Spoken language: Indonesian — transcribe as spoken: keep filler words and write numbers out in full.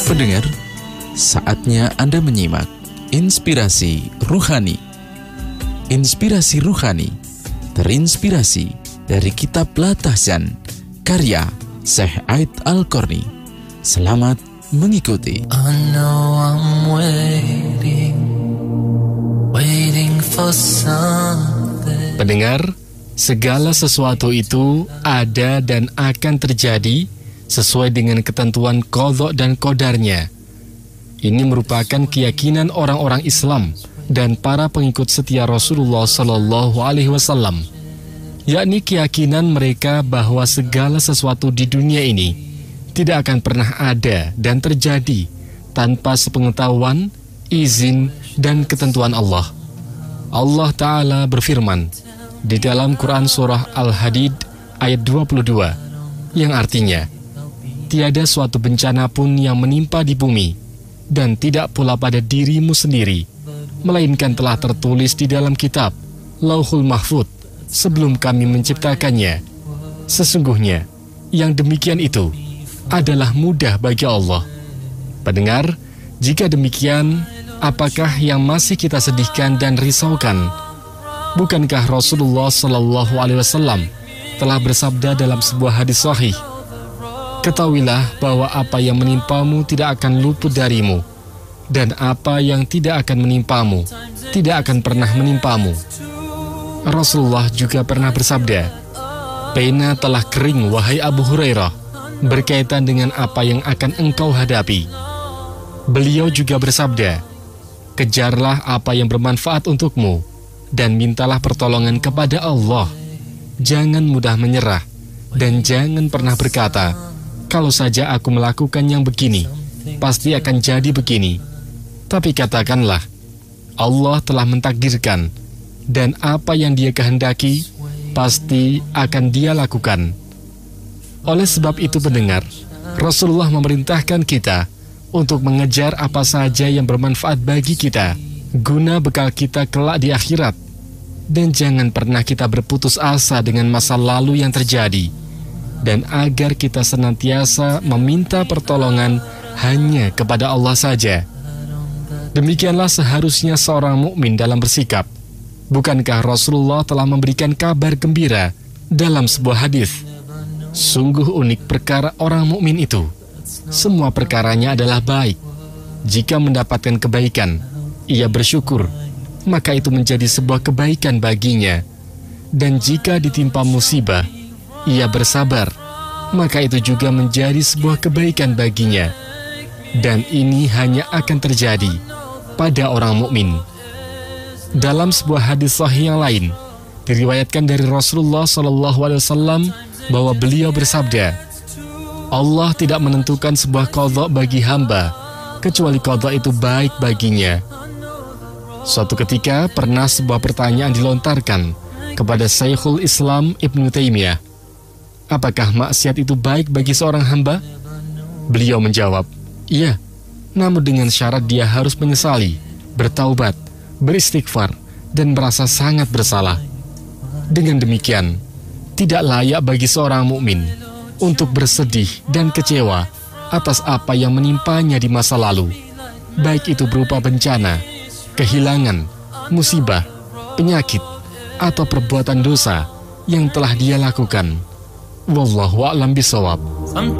Pendengar, saatnya Anda menyimak Inspirasi Ruhani. Inspirasi Ruhani terinspirasi dari kitab Latahzan karya Syekh Aid Al-Qarni. Selamat mengikuti. I know I'm waiting, waiting for something. Pendengar, segala sesuatu itu ada dan akan terjadi sesuai dengan ketentuan qadha dan qadarnya. Ini merupakan keyakinan orang-orang Islam dan para pengikut setia Rasulullah Shallallahu Alaihi Wasallam, yakni keyakinan mereka bahwa segala sesuatu di dunia ini tidak akan pernah ada dan terjadi tanpa sepengetahuan, izin, dan ketentuan Allah. Allah Ta'ala berfirman di dalam Quran Surah Al-Hadid ayat dua puluh dua, yang artinya, tiada suatu bencana pun yang menimpa di bumi, dan tidak pula pada dirimu sendiri, melainkan telah tertulis di dalam kitab Lauhul Mahfud sebelum kami menciptakannya. Sesungguhnya, yang demikian itu adalah mudah bagi Allah. Pendengar, jika demikian, apakah yang masih kita sedihkan dan risaukan? Bukankah Rasulullah Shallallahu Alaihi Wasallam telah bersabda dalam sebuah hadis sahih, ketahuilah bahwa apa yang menimpamu tidak akan luput darimu, dan apa yang tidak akan menimpamu tidak akan pernah menimpamu. Rasulullah juga pernah bersabda, pena telah kering wahai Abu Hurairah, berkaitan dengan apa yang akan engkau hadapi. Beliau juga bersabda, kejarlah apa yang bermanfaat untukmu, dan mintalah pertolongan kepada Allah. Jangan mudah menyerah, dan jangan pernah berkata, kalau saja aku melakukan yang begini, pasti akan jadi begini. Tapi katakanlah, Allah telah mentakdirkan, dan apa yang Dia kehendaki, pasti akan Dia lakukan. Oleh sebab itu pendengar, Rasulullah memerintahkan kita untuk mengejar apa saja yang bermanfaat bagi kita, guna bekal kita kelak di akhirat. Dan jangan pernah kita berputus asa dengan masa lalu yang terjadi, dan agar kita senantiasa meminta pertolongan hanya kepada Allah saja. Demikianlah seharusnya seorang mukmin dalam bersikap. Bukankah Rasulullah telah memberikan kabar gembira dalam sebuah hadis? Sungguh unik perkara orang mukmin itu. Semua perkaranya adalah baik. Jika mendapatkan kebaikan, ia bersyukur, maka itu menjadi sebuah kebaikan baginya. Dan jika ditimpa musibah, ia bersabar, maka itu juga menjadi sebuah kebaikan baginya. Dan ini hanya akan terjadi pada orang mukmin. Dalam sebuah hadis sahih yang lain, diriwayatkan dari Rasulullah Shallallahu Alaihi Wasallam bahwa beliau bersabda, Allah tidak menentukan sebuah qadha bagi hamba, kecuali qadha itu baik baginya. Suatu ketika pernah sebuah pertanyaan dilontarkan kepada Syekhul Islam Ibnu Taimiyah, apakah maksiat itu baik bagi seorang hamba? Beliau menjawab, iya, namun dengan syarat dia harus menyesali, bertaubat, beristighfar, dan merasa sangat bersalah. Dengan demikian, tidak layak bagi seorang mukmin untuk bersedih dan kecewa atas apa yang menimpanya di masa lalu, baik itu berupa bencana, kehilangan, musibah, penyakit, atau perbuatan dosa yang telah dia lakukan. Wallahu a'lam bishawab.